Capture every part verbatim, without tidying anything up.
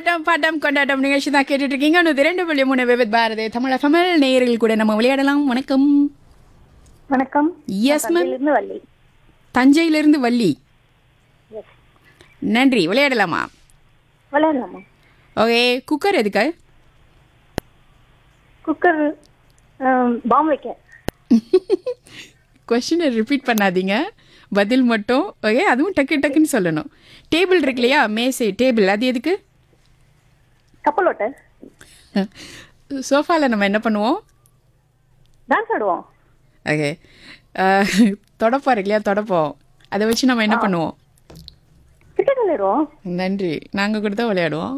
ஆட்டம் bottom கொண்டாட்டம் நிகழ்ச்சி தான் கேட்டுட்டு இருக்கீங்க. நூத்தி ரெண்டு புள்ளி மூணு விவித் பாரதி தமிழ் தமிழ் நேயர்கள் கூட நம்ம விளையாடலாம். வணக்கம். வணக்கம். Yes ma'am. தஞ்சையிலிருந்து Valli. தஞ்சையிலிருந்து Valli. S. நன்றி. விளையாடலாமா? விளையாடலாமா? ஓகே. குக்கர் எதுக்கு? குக்கர் பாம் வைக்க. கொஸ்டினை ரிப்பீட் பண்ணாதீங்க, பதில் மட்டும். ஓகே, அதுவும் டக்கு டக்குன்னு சொல்லணும். டேபிள் இருக்கு இல்லையா, மேசை டேபிள், அது எதுக்கு? கப்பலோட்ட. சோஃபாவில் நம்ம என்ன பண்ணுவோம்? டான்ஸ் ஆடுவோம். ஓகே. தொடப்பம் இருக்கு இல்லையா, தொடப்பம், அதை வச்சு நம்ம என்ன பண்ணுவோம்? கிரிக்கெட் விளையாடுவோம். நன்றி. நாங்கள் கூட தான் விளையாடுவோம்.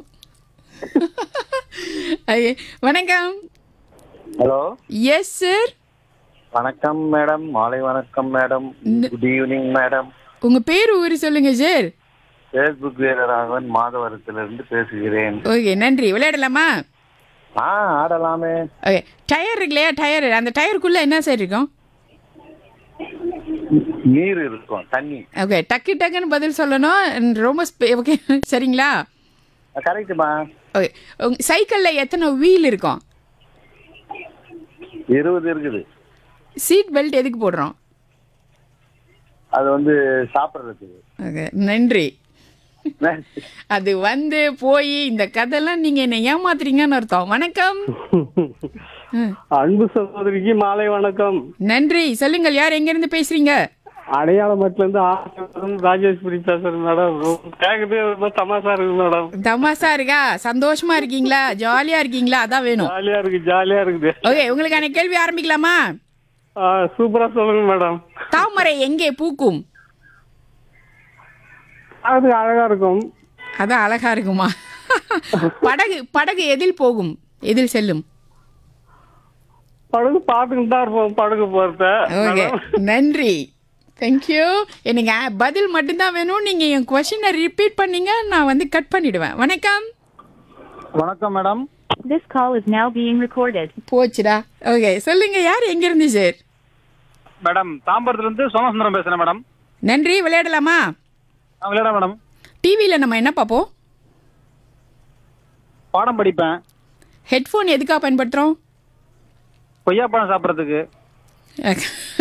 ஓகே. வணக்கம். ஹலோ. Yes sir. வணக்கம் மேடம். மாலை வணக்கம் மேடம். Good evening madam. உங்கள் பேர் ஊர் சொல்லுங்க சார். ஃபேஸ்புக் வீரராகவன் மாதவரத்திலிருந்து பேசுகிறேன். ஓகே, நன்றி. விளையாடலாமா? ஆ, ஆடலாமே. ஓகே. டயர் இருக்கு இல்லையா, டயர், அந்த டயருக்குள்ளே என்ன சார் இருக்கும்? நீர் இருக்கும், தண்ணி. ஓகே, டக்கு டக்குன்னு பதில் சொல்லணும். ரொம்ப ஓகே, சரிங்களா? கரெக்டுமா. ஓகே. உங்க சைக்கிளில் எத்தனை வீல் இருக்கும்? இருபது இருக்குது. சீட் பெல்ட் எதுக்கு போடுறோம்? அது வந்து சாப்பிட்றதுக்கு. ஓகே, நன்றி. அது வந்து போய் இந்த கதையெல்லாம் நீங்க என்ன ஏமாத்துறீங்கன்னு அர்த்தம். வணக்கம். அன்பு சகோதரிக்கு மாலை வணக்கம். நன்றி. சொல்லுங்கள், யார் எங்க இருந்து பேசுறீங்க? அடையாளமட்டில இருந்து ராஜேஸ்வரி பேசுறேன் மேடம். கேக்குது, ரொம்ப தமாசா இருக்கு மேடம். தமாசா இருக்கா? சந்தோஷமா இருக்கீங்களா? ஜாலியா இருக்கீங்களா? அதான் வேணும். ஜாலியா இருக்கு, ஜாலியா இருக்குது. ஓகே, உங்களுக்கான கேள்வி ஆரம்பிக்கலாமா? சூப்பரா சொல்லுங்க மேடம். தாமரை எங்கே பூக்கும்? அது அழகா இருக்கும். அதான் அழகா இருக்குமா? படகு படகு எதில் போகும், எதில் செல்லும்? படகு பார்த்துக்கிட்டு தான் இருப்போம், படகு போறத. ஓகே, நன்றி. தேங்க்யூ. எனக்கு பதில் மட்டும்தான் வேணும். நீங்க என் கொஸ்டினை ரிப்பீட் பண்ணீங்க, நான் வந்து கட் பண்ணிடுவேன். வணக்கம். வணக்கம் madam. This call is now being recorded. போச்சுடா. ஓகே, சொல்லுங்க, யார் எங்க இருந்து சார்? மேடம், தாம்பரத்துல இருந்து சோமசுந்தரம் பேசுறேன் மேடம். நன்றி. விளையாடலாமா? விளையாட மேடம். டிவியில் நம்ம என்ன பார்ப்போம்? பாடம் படிப்பேன். ஹெட்ஃபோன் எதுக்காக பயன்படுத்துகிறோம்? கொய்யா பழம் சாப்பிட்றதுக்கு.